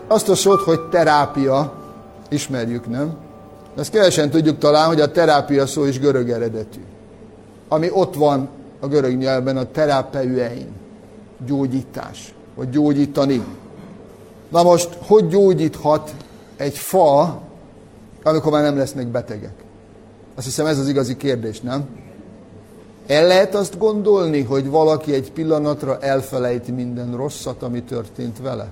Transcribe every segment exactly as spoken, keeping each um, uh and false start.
Azt a szót, hogy terápia, ismerjük, nem? Ezt kevesen tudjuk talán, hogy a terápia szó is görög eredetű. Ami ott van a görög nyelven, a terapeuein, gyógyítás, vagy gyógyítani. Na most, hogy gyógyíthat egy fa, amikor már nem lesznek betegek? Azt hiszem, ez az igazi kérdés, nem? El lehet azt gondolni, hogy valaki egy pillanatra elfelejt minden rosszat, ami történt vele?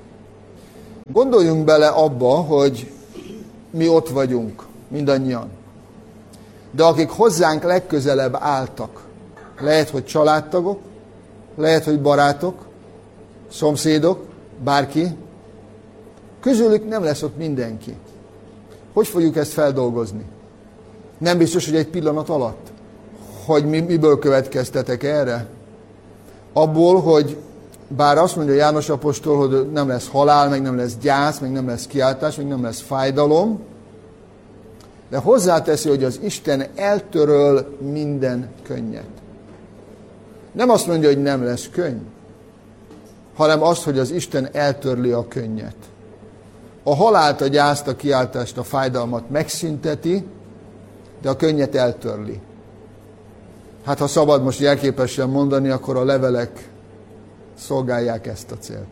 Gondoljunk bele abba, hogy mi ott vagyunk, mindannyian. De akik hozzánk legközelebb álltak, lehet, hogy családtagok, lehet, hogy barátok, szomszédok, bárki, közülük nem lesz ott mindenki. Hogy fogjuk ezt feldolgozni? Nem biztos, hogy egy pillanat alatt. Hogy mi, miből következtetek erre? Abból, hogy bár azt mondja János apostol, hogy nem lesz halál, meg nem lesz gyász, meg nem lesz kiáltás, meg nem lesz fájdalom, de hozzáteszi, hogy az Isten eltöröl minden könnyet. Nem azt mondja, hogy nem lesz könny, hanem azt, hogy az Isten eltörli a könnyet. A halált, a gyászt, a kiáltást, a fájdalmat megszünteti, de a könnyet eltörli. Hát ha szabad most jelképesen mondani, akkor a levelek szolgálják ezt a célt.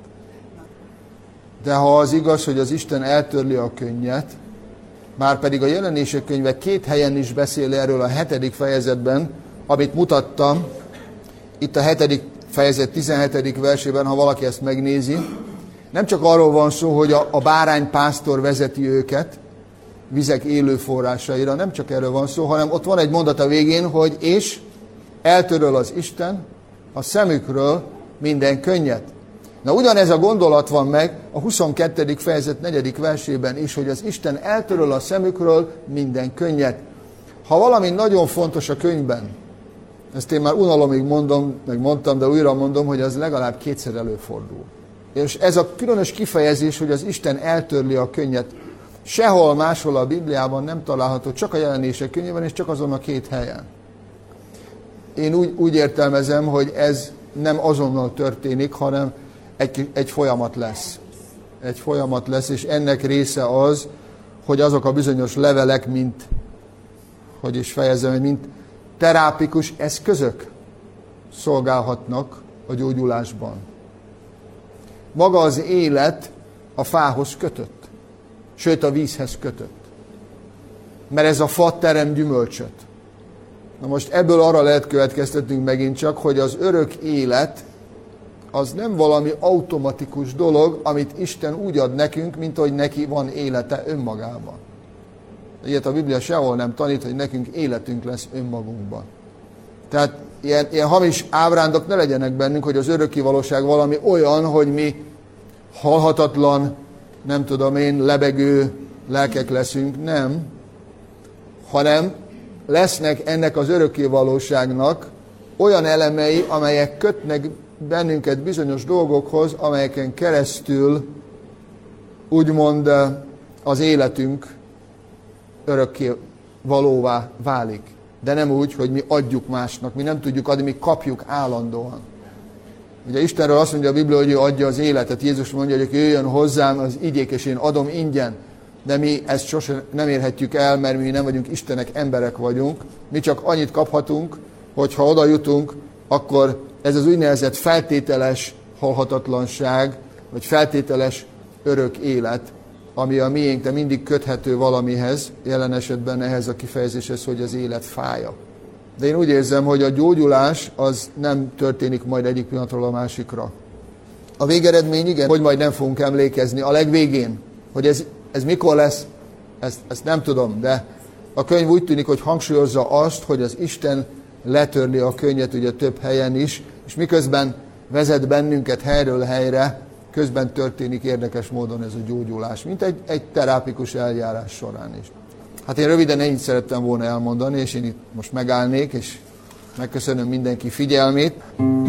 De ha az igaz, hogy az Isten eltörli a könnyet, már pedig a Jelenések könyve két helyen is beszél erről a hetedik fejezetben, amit mutattam, itt a hetedik fejezet tizenhetedik versében, ha valaki ezt megnézi, nem csak arról van szó, hogy a, a báránypásztor vezeti őket vizek élő forrásaira, nem csak erről van szó, hanem ott van egy mondat a végén, hogy és eltöröl az Isten a szemükről minden könnyet. Na ugyanez a gondolat van meg a huszonkettedik fejezet negyedik versében is, hogy az Isten eltöröl a szemükről minden könnyet. Ha valami nagyon fontos a könyvben, ezt én már unalomig mondom, meg mondtam, de újra mondom, hogy az legalább kétszer előfordul. És ez a különös kifejezés, hogy az Isten eltörli a könnyet, sehol máshol a Bibliában nem található, csak a Jelenések könyvében, és csak azon a két helyen. Én úgy, úgy értelmezem, hogy ez nem azonnal történik, hanem egy, egy folyamat lesz. Egy folyamat lesz, és ennek része az, hogy azok a bizonyos levelek, mint, hogy is fejezem, mint terápikus eszközök szolgálhatnak a gyógyulásban. Maga az élet a fához kötött, sőt a vízhez kötött. Mert ez a fa terem gyümölcsöt. Na most ebből arra lehet következtetnünk megint csak, hogy az örök élet az nem valami automatikus dolog, amit Isten úgy ad nekünk, mint hogy neki van élete önmagában. Ilyet a Biblia sehol nem tanít, hogy nekünk életünk lesz önmagunkban. Tehát ilyen, ilyen hamis ábrándok ne legyenek bennünk, hogy az örökké valóság valami olyan, hogy mi halhatatlan, nem tudom én, lebegő lelkek leszünk, nem. Hanem lesznek ennek az örökké valóságnak olyan elemei, amelyek kötnek bennünket bizonyos dolgokhoz, amelyeken keresztül úgymond az életünk örökké valóvá válik. De nem úgy, hogy mi adjuk másnak, mi nem tudjuk adni, mi kapjuk állandóan. Ugye Istenről azt mondja a Biblia, hogy ő adja az életet. Jézus mondja, hogy jöjjön hozzám az igék, és én adom ingyen. De mi ezt sosem nem érhetjük el, mert mi nem vagyunk Istenek, emberek vagyunk. Mi csak annyit kaphatunk, hogy ha oda jutunk, akkor ez az úgynevezett feltételes halhatatlanság, vagy feltételes örök élet, ami a miénk, de mindig köthető valamihez, jelen esetben ehhez a kifejezéshez, hogy az élet fája. De én úgy érzem, hogy a gyógyulás az nem történik majd egyik pillanatról a másikra. A végeredmény igen, hogy majd nem fogunk emlékezni a legvégén, hogy ez, ez mikor lesz, ezt, ezt nem tudom, de a könyv úgy tűnik, hogy hangsúlyozza azt, hogy az Isten letörli a könnyet ugye több helyen is, és miközben vezet bennünket helyről helyre, közben történik érdekes módon ez a gyógyulás, mint egy, egy terápikus eljárás során is. Hát én röviden ennyit szerettem volna elmondani, és én itt most megállnék, és megköszönöm mindenki figyelmét.